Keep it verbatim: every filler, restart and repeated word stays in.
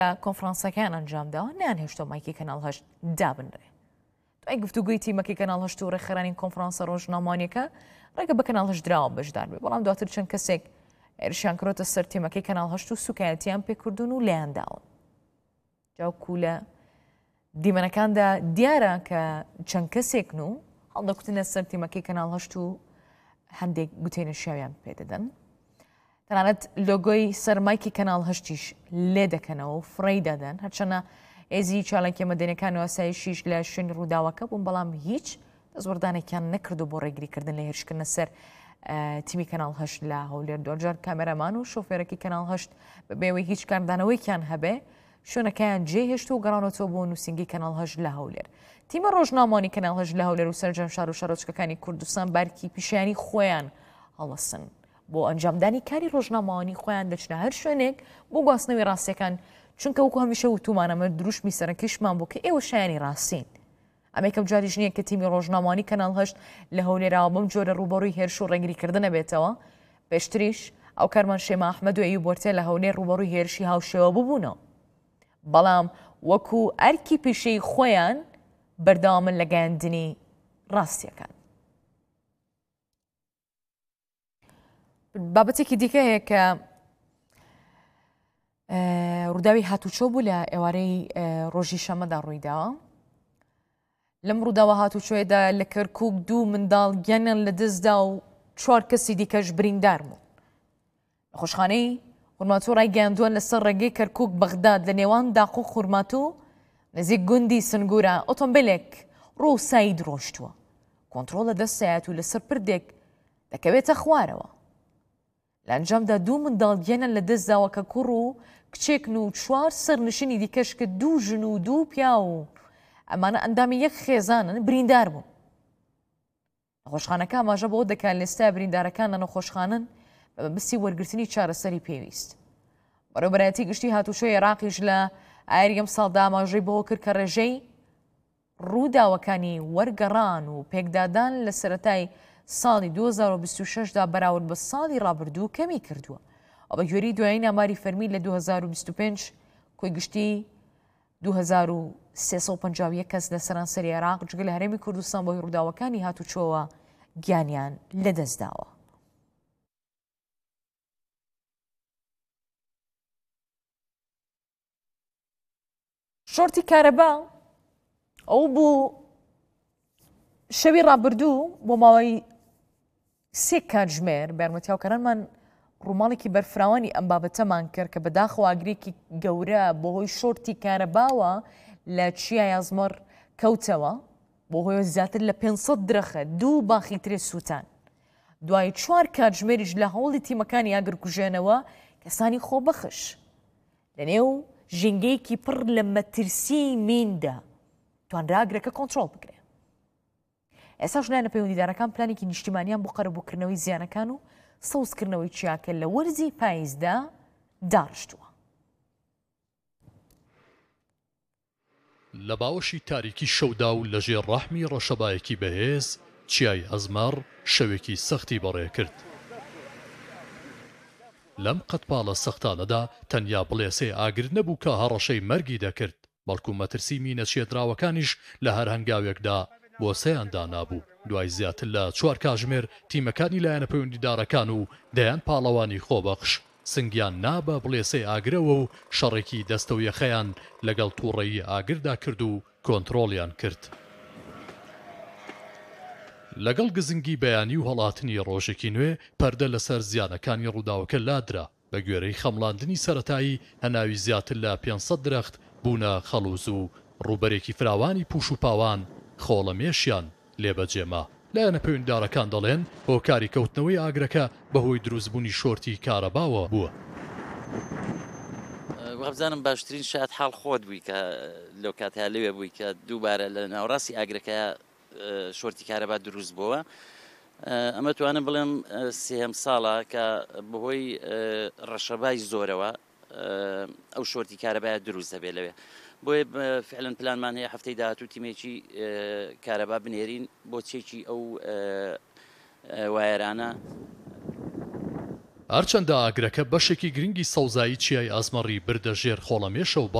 کۆنفرانسەکان ئەنجامداوە نیان هێشتا مایکی کەناڵ هەشت دابنرێ. دوای گفتوگوی تیمەکەی کەناڵ هەشت و ڕێکخراانی کۆنفرانسە ڕۆژنامەوانیەکە ڕێگە بە کەناڵ هەشت دراوە بەشدار بێ، بەڵام دواتر چەند کەسێک هێرشیان کردۆتە سەر تیمەکەی کەناڵ هەشت و سوکایەتیان پێکردوون و لایانداون. جاوکو لە دیمەنەکاندا دیارە کە چەند کەسێکن و هەڵدەکوتنە سەر تیمەکەی کەناڵ هەشت و هەندێک گوتێنە شیاویان پێدەدەن. تەنانەت لۆگۆی سەرمایکی کەناڵ هەشتیش لێ دەکەنەوە و فڕی دەدەن، هەرچەنە ئێزی چاڵێکی مەدەنیەکان و ئاسایشیش لە شوێنی ڕووداوەکە بوون، بەڵام هیچ دەستوەردانێکیان نەکردو بۆ ڕێگریکردن لە هێرشکردنە سەر تیمی کەناڵ هەشت لە هەولێر. دوجار کامێرەمان و شۆفێرەکی کەناڵ هەشت بەبێەوەی هیچ کاردانەوەیکیان هەبێ شوێنەکەیان جێهێشت و گەڕانەوە بۆ نووسنگی کەناڵ هەشت لە هەولێر. تیمە ڕۆژنامەوانی کەناڵ هەشت لە هەولێر و سەرجەم شار و شارۆچکەکانی کوردستان بارکی پیشیانی خۆیان هەڵەسن بۆ ئەنجامدانی کاری ڕۆژنامەوانی خۆیان دەچنە هەر شوێنێک بۆ گواستنەوەی ڕاستیەکان، چونکە وەکو هەمیشە وتومانەمە دروشمی سەرەکیشمان بوو کە ئێوە شایانی ڕاستین. ئەمێکم جاریش نییە کە تیمی ڕۆژنامەوانی کەناڵ هەشت لە هەولێراوە بەم جۆرە ڕوبەڕووی هێرش و ڕێگریکردنە بێتەوە. پێشتریش ئەو کارمان شێمە ئەحمەد و ئەیوب وەرتێ لە هەولێر ڕوبەڕووی هێرشی هاوشێوە ببوونەوە، بەڵام وەکو ئەرکی پیشەی خۆیان بەردەوامن لە گەیاندنی ڕاستیەکان. بابەتێکی دیکە هەیە کە ڕووداوی هاتوچۆ بوو لە ئێوارەی ڕۆژی شەمەدا ڕوویداوە. لەم ڕووداوە هاتوچۆیەدا لە کەرکووک دوو منداڵ گیانیان لە دەستدا و چوار کەسی دیکەش بریندار بوون. لە خۆشخانەی خورماتۆ ڕایگەیاندووە لەسەر ڕێگەی کەرکووک بەغداد لە نێوان داق و خورماتۆ نزیک گوندی سنگورە ئۆتۆمبیلێک ڕۆ سایی درۆشتووە. کۆنتڕۆڵ لە دەستایەت و لەسەر پردێک دەکەوێتە خوارەوە. لە ئەنجامدا دوو منداڵ گیانیان لە دەستداوە کە کوڕ و کچێکن و چوار سەرنشینی دیکەش کە دوو ژن و دوو پیا و ئەمانە ئەندامی یەک خێزانن بریندار بوون. نەخۆشخانەکە ئاماژە بەوە دەکات لێستای بریندارەکان لە نەخۆشخانن بە بەستی وەرگرتنی چارەسەری پێویست. بەڕێوەبەرایەتی گشتی هاتوچۆی عێراقیش لە ئایاری ئەم ساڵدا ئاماژەی بەوە کرد کە ڕێژەی ڕووداوەکانی وەرگەڕان و پێکدادان لە سەرەتای ساڵی دوو هەزار و بیست و شەش دا بەراورد بە ساڵی ڕابردوو کەمی کردووە. ئەو بە گوێرەی دوایین ئاماری فەرمی لە دوو هەزار و بیست و پێنج کۆی گشتی دوو هەزار و سێسەد و پەنجاو و یەک کەس لە سەرانسەری عێراق جگە لە هەرێمی کوردستان بۆی ڕووداوەکانی هاتوچۆوە گیانیان لەدەستداوە. شۆرتی کارەبا ئەو بوو شەوی ڕابردوو بۆ ماوەی سێ کاتژمێر بەرمەتیاوکەرانمان ڕووماڵێکی بەرفراوانی ئەم بابەتەمان کرد کە بەداخەوە ئاگرێکی گەورە بەهۆی شۆرتی کارەباوە لە چیای ئازمەڕ کەوتەوە بۆ هۆی زیاتر لە پێنج سەد درەخە دوو باخی ترێ سووتان. دوای چوار کاتژمێریش لە هەوڵی تیمەکانی ئاگرکوژێنەوە کەسانی خۆبەخش لە نێو ژینگەیەکی پڕ لە مەترسی میندا توانرا ئاگرەکە کۆنتڕۆڵ بکرێ. ئێستاش لایەنە پەیوەندیدارەکان پلانێکی نیشتیمانیان بۆ قەرەبووکردنەوەی زیانەکان و سەوزکردنەوەی چیاکە لە وەرزی پاییزدا داڕشتووە. لە باوەشی تاریکی شەودا و لەژێر ڕەحمی ڕەشەبایەکی بەهێز چیای ئەزمەڕ شەوێکی سەختی بەڕێ کرد. لەم قەتپاڵە سەختانەدا تەنیا بڵێسێ ئاگر نەبوو کە هەڕەشەی مەرگی دەکرد، بەڵکو مەترسی مینە چێدراوەکانیش لە هەر هەنگاوێکدا بۆ سەیاندا نابوو. دوای زیاتر لە چوار کاتژمێر تیمەکانی لایەنە پەیوەندیدارەکان و دەیان پاڵەوانی خۆبەخش سنگیان نابە بڵێسەی ئاگرەوە و شەڕێکی دەستە و یەخەیان لەگەڵ تووڕەیی ئاگردا کرد و کۆنتڕۆڵیان کرد. لەگەڵ گزنگی بەیانی و هەڵاتنی ڕۆژێکی نوێ پەردە لەسەر زیانەکانی ڕووداوەکە لادرا بە گوێرەی خەمڵاندنی سەرەتایی هەناوی زیاتر لە پێنج سەد درەخت بوونە خەڵوز و ڕووبەرێکی فراوانی پوش و پاوان خۆڵەمێشیان لێبەجێما. لایەنە پەیوەندیدارەکان دەڵێن هۆکاری کەوتنەوەی ئاگرەکە بەهۆی دروستبوونی شۆرتی کارەباوە بووە. وەبزانم باشترین شاید حاڵ خۆت بووی کە لەو کاتیا لەوێ بووی کە دووبارە لە ناوڕاستی ئاگرەکە شۆرتی کارەبا دروست بووە. ئەمە توانم بڵێم سێهەم ساڵە کە بەهۆی ڕەشەبای زۆرەوە ئەو شۆرتی کارەبایە دروست دەبێت لەوێ. بۆیە فعلەن پلانمان هەیە هەفتەی داهاتوو تیمێکی کارەبا بنێرین بۆ چێکی ئەو وایەرانە. هەرچەندە ئاگرەکە بەشێکی گرنگی سەوزایی چیای ئازمەڕی بردەژێر خۆڵەمێشە و